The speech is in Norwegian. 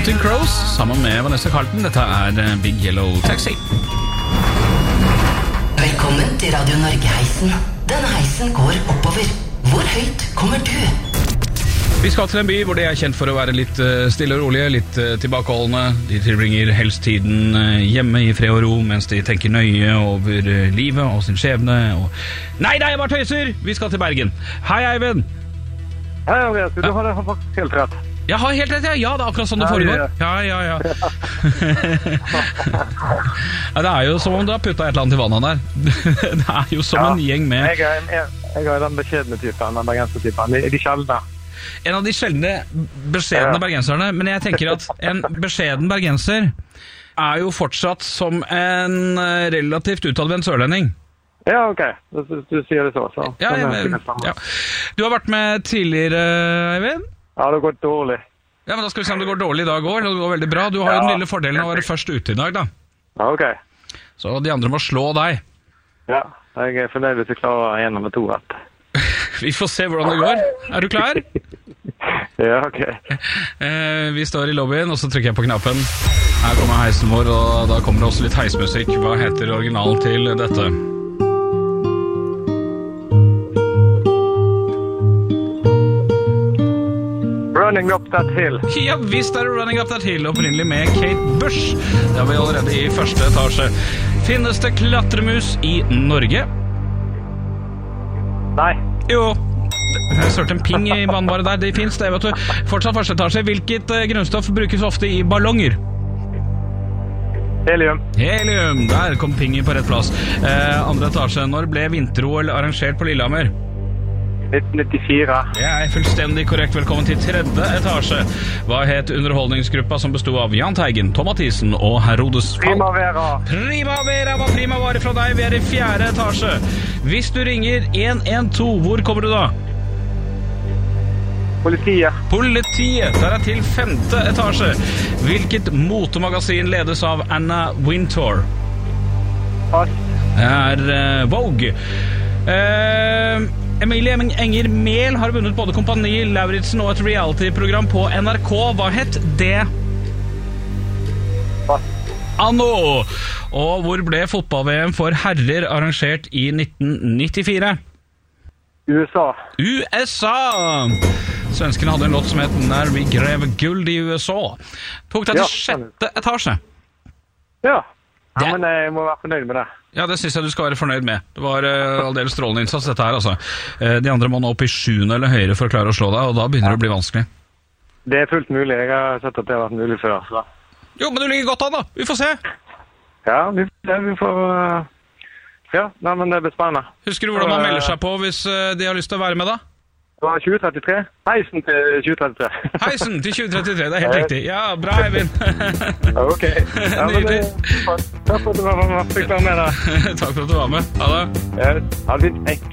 Counting Crows sammen med Vanessa Carlton. Dette Big Yellow Taxi. Velkommen til Radio Norge-heisen. Denne heisen går oppover. Hvor høyt kommer du? Vi skal til en by hvor de kjent for å være litt stille og rolige, litt tilbakeholdende. De tilbringer helst tiden hjemme i fred og ro, mens de tenker nøye over livet og sin skjebne. Nei, jeg bare tøyser! Vi skal til Bergen. Hei, Eivind! Hei, Andreas. Du har faktisk helt rett. Jeg har helt rett, ja. Det akkurat sånn det foregår. Ja. Det jo som om du har puttet et eller annet i vannet der. Det jo som en gjeng med... Jeg har den beskjedne typen, den bergensertypen. De sjeldne. En av de sjeldne beskjedne bergenserne, men jeg tenker at en beskjeden bergenser jo fortsatt som en relativt utadvendt sørlending. Ja, ok. Du sier det så. Ja. Du har vært med tidligere, Eivind? Ja, det har gått dårlig. Ja, men da skal vi se om det går dårlig i dag går. Det går veldig bra. Du har jo den lille fordelen av å være først ute i dag, da. Ja, ok. Så de andre må slå deg. Ja, jeg fornøyd hvis jeg klarer gjennom med 2 rett. Vi får se hvordan det går. Du klar? Ja, ok. Vi står i lobbyen, og så trykker jeg på knappen. Her kommer heisen vår, og da kommer det også litt heismusikk. Hva heter originalen til dette? Running Up That Hill. Ja, visst det Running Up That Hill, opprinnelig med Kate Bush. Det vi allerede i første etasje. Finnes det klatremus i Norge? Nei. Jo, jeg sørte en ping i vannbare der. Det finnes det, vet du. Fortsatt første etasje. Hvilket grunnstoff brukes ofte i ballonger? Helium. Helium, der kom pingen på rett plass. Andre etasje. Når ble vinter-OL arrangert på Lillehammer? 1994. Det fullstendig korrekt. Velkommen til tredje etasje. Hva het underholdningsgruppa som bestod av Jahn Teigen, Tom Mathisen og Herodes Primavera. Primavera var primavare fra deg. Vi i fjerde etasje. Hvis du ringer 112, hvor kommer du da? Politiet. Der til femte etasje. Hvilket motemagasin ledes av Anna Wintour? Pass. Vogue. Emilie Enger Mehl har vunnet både Kompani Lauritzen og et reality-program på NRK. Hva het det? Pass. Anno! Og hvor ble fotball-VM for herrer arrangert i 1994? USA! Svenskene hadde en låt som het Når vi grev guld i USA. Tok deg til sjette etasje. Ja, men jeg må være fornøyd med det. Ja, det synes jeg du skal være fornøyd med. Det var aldeles strålende innsats dette her, altså. De andre må nå opp i 7. eller høyere for å klare å slå deg, og da begynner det å bli vanskelig. Det fullt mulig. Jeg har sett at det har vært mulig før. Så. Jo, men du ligger godt an da. Vi får se. Ja, vi får... Ja, men det blir spennende. Husker du hvordan man melder seg på hvis de har lyst til å være med da? Det var 2033. Heisen til 2033. Heisen til 2033, det helt riktig. Ja, bra, Eivind. Ok. Ja, takk for at du var med da. Takk for at du var med. Ha det. Ja, ha det fint. Hei.